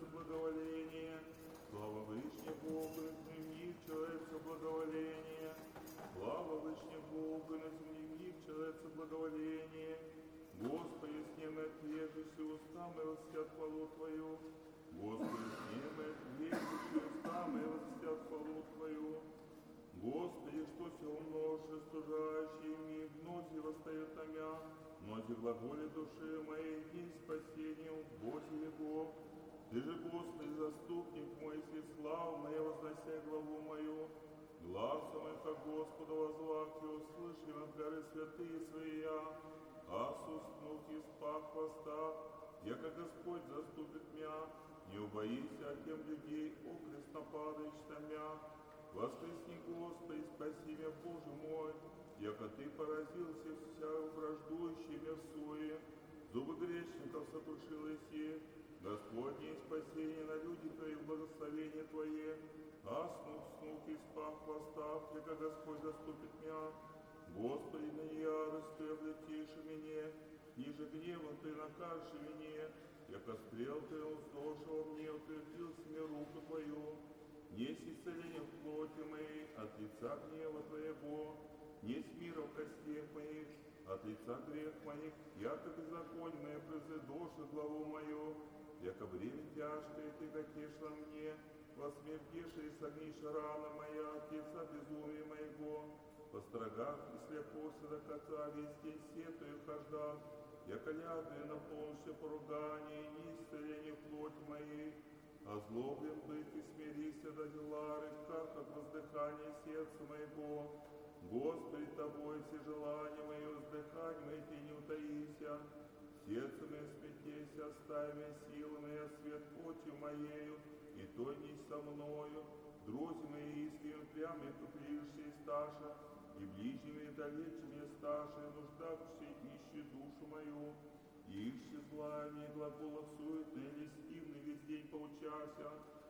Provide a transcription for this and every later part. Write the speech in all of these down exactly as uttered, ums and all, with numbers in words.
человеку благоволение. Слава Вышне Богу, на земле человеку благоволение. Слава Вышне Богу, на земле человеку благоволение. Господи, с ним отвержешься устам и воссят хвалу Твою. Господи, с ним отвержешься устам и воссят хвалу Твою. Господи, что все умножишь, стужающий миг, нози восстает томя, нози глаголи души моей, есть спасение в Боге Его. Ты же, Господи, заступник мой, если славу моя, вознося главу мою, глазом это Господу возвахте, услыши от горы святые свои я, а суснув из пах хвоста, яко Господь заступит мя, не убоися от тем людей, окрест нападаешь на мя. Воскресни, Господи, спаси меня, Боже мой, яко Ты поразился вся враждующие меня в суе, зубы грешников сокрушил Иси, Господне спасение на люди Твои, благословение Твое, аснув, снув из пах хвоста, яко Господь заступит меня. Господи, на яростью облетишь меня, ниже гневом Ты накажешь меня, яко стрел Ты уздошил мне, утвердился мне руку Твою. Несть исцеление в плоти моей, от лица гнева Твоего, несть мира в костях моих, от лица грех моих, яко беззаконие мое произведоше главу мою, яко время тяжкое Ты катишь на мне, во смертеше и согнишь рана моя, от лица безумия моего, по строгах и слепося до конца весь день сетую хожда, яко лягаю на полночное поругание, не исцеление в плоти моей, озлоблен быть и смирися до дела рыбках от воздыхания сердца моего. Господи, Тобой все желания мои, воздыхание мои, Ты не утаися. Сердце мое смятейся, оставь меня силами, а свет плотью моею, и то не со мною. Друзья мои, искренне прямо и туплишься и сташа, и ближними и далече мне сташа, и нуждавшись ищи душу мою. И ищи зла, не глаголов суетный, листивный, весь день поучася,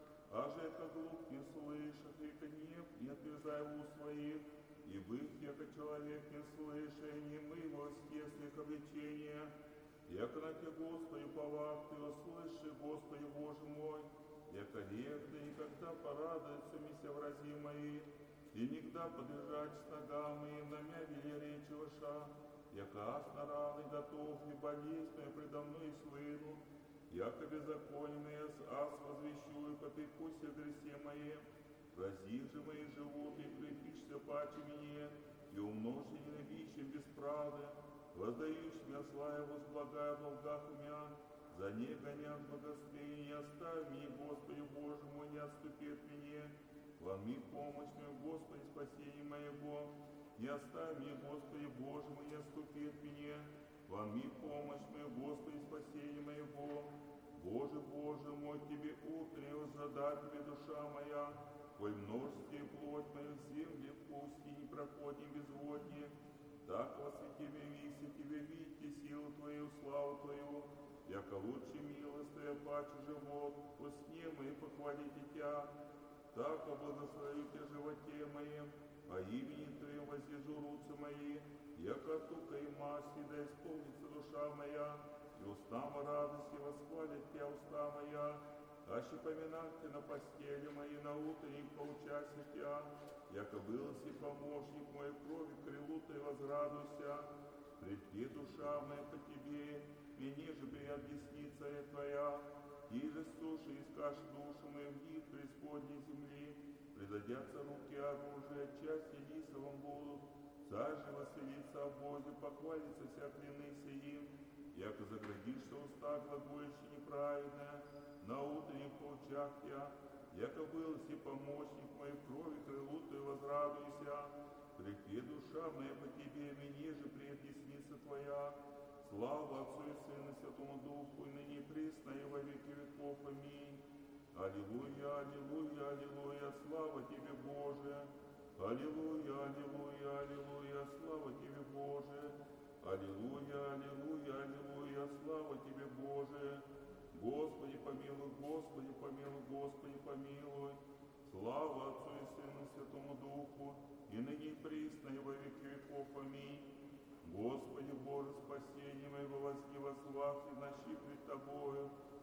а же это глух не слышит, и гнев не отверзай у своих, и быв, яко человек не слыша, и немы в воскресных обличения, яко на Те, Господи, повах Ты, услыши, Господи, Боже мой, яко ревно, никогда порадуются мися врази мои, и никогда подлежать с ногами моим, на мя вели речи ваша, яко аз на раны готов, и болезнь моя предо мной слыну, яко беззаконие с аз возвещу, и попекусь о гресе моем, рази же мои живут, и припишься паче мне, и умножи ненавищем без правды, воздающий меня славе, возблагая в долгах умя, за ней гонят благословение, не оставь мне, Господи Боже мой, не отступи от меня, вонми помощь мою, Господи, спасение моего, не оставь мне, Господи Боже мой, не отступи от меня, вонми помощь мою, Господи, спасение моего. Боже, Боже мой, Тебе утренне возжада Тебе душа моя, коль множестве плоть мою в земле в пустыне проходни безводне, так во свете виси Тебе видите силу Твою, славу Твою, яко лучше милость Твоя паче живот, во сне мои похвалите Тя, так облагословю Тя животе моем, по имени Твоим воздержу руцы мои, яко тука и масли, да исполнится душа моя, и устам радости восхвалит Тя уста моя, аще поминать Ты на постели моей, на утренник поучася Тя, яко был си помощник мой крови, крылу Ты возрадуйся, прийти душа моя по Тебе, мне же прият десница Твоя, и же суши искашь душу мою в них преисподней земли, предадятся руки оружия, части лисовым будут, царь же воселится о Боге, похвалится вся клянися им, яко заградишься уста глаголище неправедное, на утренних поучах я, яко был си помощник моей крови, крылу Ты возрадуйся, припи душа моя по Тебе, мне же пред десница Твоя, слава Отцу и Сыну и Святому Духу, и ныне присно, и во веки веков. Аминь. Аллилуйя, аллилуйя, аллилуйя, слава Тебе, Боже! Аллилуйя, аллилуйя, аллилуйя, слава Тебе, Боже! Аллилуйя, аллилуйя, аллилуйя, слава Тебе, Боже! Господи помилуй, Господи помилуй, Господи помилуй! Слава Отцу и Сыну и Святому Духу, и ныне присно, и во веки веков. Аминь. Господи Боже, спасение моего, возни во славе, ночи пред Тобою,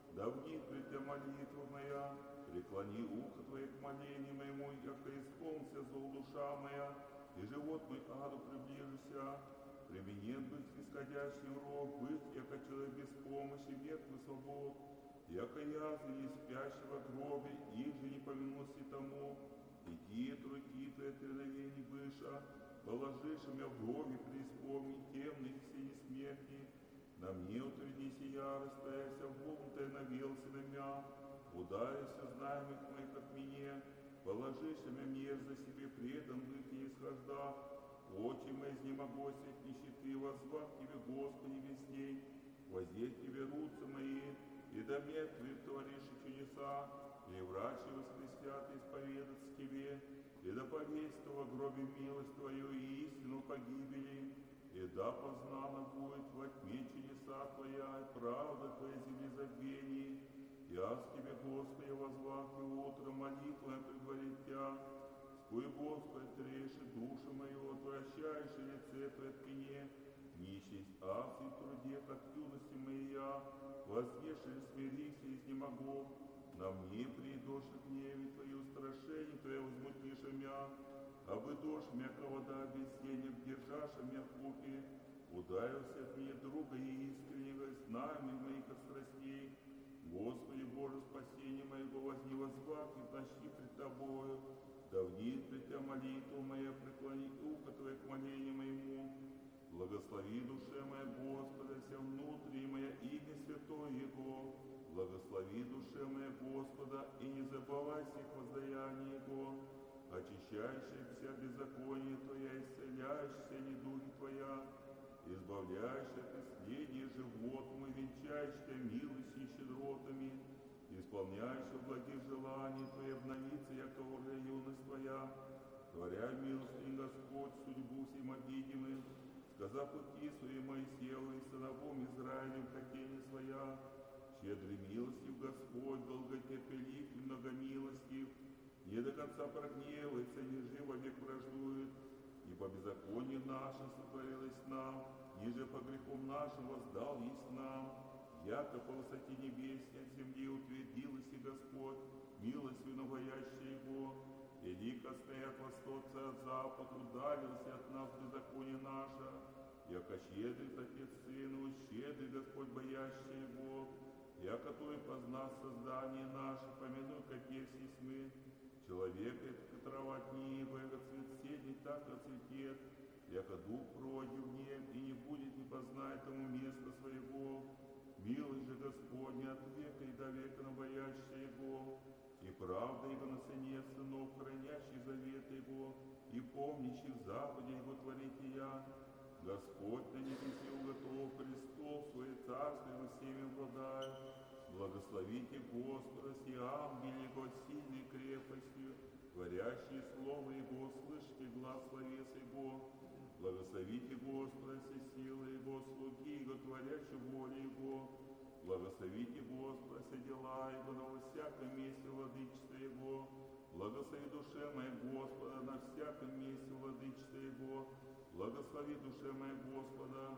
да внедрит Тебя молитва моя, преклони ухо Твое к молению моему, яко исполнится зол душа моя, и живот мой аду приближуся. Применен быть исходящий рог, быть, яко человек без помощи, ветвы свобод, яко язвы не спящего гробе, их же не помянулся тому, и те руки Твои тридовени быша, положишь меня в гробе преисподней, темных все несмертни, на мне утвердись и ярость Твоя, вся волн Твоя навелся на меня, ударися знаемых моих от меня, положишь меня мерзость себе предан, быть не исхожда, очи мои изнемогость от нищеты, воззвав Тебе, Господи, весь день, воздеть Тебе руцы мои, и до мертвых творишь чудеса, и врачи воскресят исповедаться Тебе, и да повесит во гробе милость Твою и истину погибели, и да познана будет во тьме чудеса Твоя, и правда Твоя земли забвений. Я с Тебе, Господи, возвах и утром молитвой предварит Тебя, Скуй, Господи, треши душу мою, отвращаешь лице Твое от меня, нищесть, аз и труде, от юности моей я, воздешь и смирись, и изнемогу, на мне придешь к гневе Твою, страшение Твое возмутишь меня, обыдешь мягко вода без тени, держашь меня в купе, ударился от меня друга и искреннего, знамя моих от страстей. Господи Боже, спасение моего, возни возвах и ночи пред Тобою, да внит пред Тебя молитву моя, преклони ухо Твое к молению моему. Благослови душе моя Господа, вся внутри моя имя святое Его. Благослови душе моя Господа, и не забывай всех воздаяний Его. Очищающая вся беззаконие Твоя, исцеляющая недуги Твоя, избавляющая от исследия живот мой, венчающая милостью и щедротами, исполняющая благих желаний Твои, обновится, яко уже юность Твоя, творя милостный Господь судьбу всем обидимым, сказав пути свои Моисею и сыновом Израилем хотение своя, щедрый милостив Господь, долготерпелив и многомилостив, не до конца прогневается, не живо век враждует, и по беззаконию нашим сотворилось нам, ниже по грехам нашим воздал есть нам, яко по высоте небесней от земли утвердилась и Господь, милостью наваящая Его, и дико стоя от востока от запада, удалился от нас беззаконие наше, яко щедрый Отец Сыну, щедрый Господь, боящий Его, яко Той познав создание наше, помянуй, какие все сны, человека, которого от неба, яко цвет седней, так оцветет, яко дух пройдет в нем, и не будет, не познает тому места своего. Милость же Господня от века и до века на боящего Его, и правда Его на сыне сынов, хранящий завет Его, и помнящий в Западе Его творите я. Господь на небесе уготовил престол свой, царство Его всеми обладает. Благословите Господа, все ангели Его сильной крепостью, творящие слово Его, слышите глаз словес Его. Благословите Господа, все силы Его, слуги Его, творящие волю Его. Благословите Господа, все дела Его, на всяком месте владычества Его. Благослови душе моя Господа, на всяком месте владычества Его. Благослови душе моя Господа.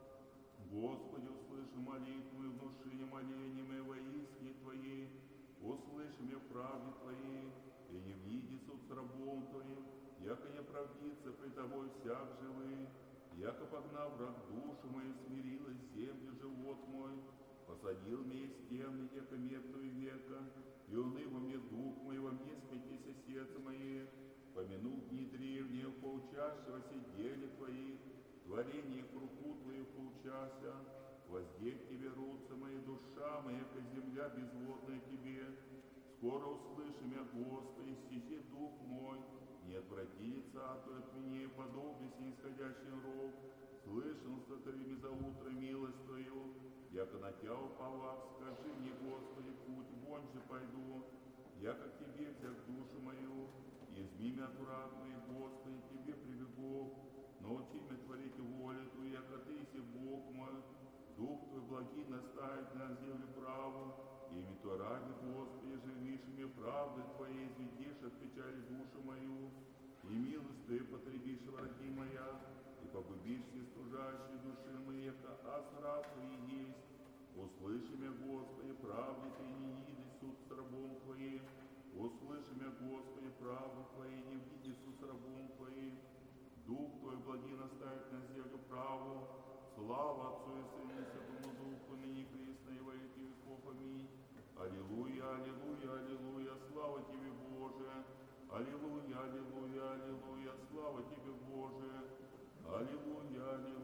Господи, услыши молитву и внуши моление мое во истине Твоей. Услыши меня в правде Твоей, и не вниди суд с рабом Твоим, яко не оправдится пред Тобой всяк живый, яко погнав враг душу мою, смирилась землю живот мой, посадил меня из темных, яко мертвый века, и уныло мне дух мой, во мне смятися сердце мое, помянул дни древние, поучащегося деле Твоих, творение их руку Твою поучася, воздеть Тебе руцы мои, душа моя, яко земля безводная Тебе. Скоро услыши меня, Господи, стихи дух мой, не отврати лица Твое от меня, подобись нисходящий рог. Слышал, сотворими за утро милость Твою, яко на Тя упала, скажи мне, Господи, путь вон же пойду, яко к Тебе взяв душу мою, изми меня от враг моих, Господи, Тебе прибегу, научи меня творить волю Твою, яко Ты си Бог мой, Дух Твой благий наставит на землю праву, и ими то ради, Господи, живишь мне правды Твоей, изведишь от печали душу мою, и милость Твою потребишь враги моя, и погубишь все стужащие души мои, яко аз раб Твои есть. Услыши меня, Господи, правде Ты не иди суд с рабом Твоим. Услышим я, Господи, правду Твоей, не види суд с рабом Твоим. Дух Твой благи наставит на землю праву. Слава Отцу и Сыну и Святому Духу, ныне и присно и во веки веков. Аминь. Аллилуйя, аллилуйя, аллилуйя, слава Тебе, Боже. Аллилуйя, аллилуйя, аллилуйя, слава Тебе, Боже. Аллилуйя, аллилуйя.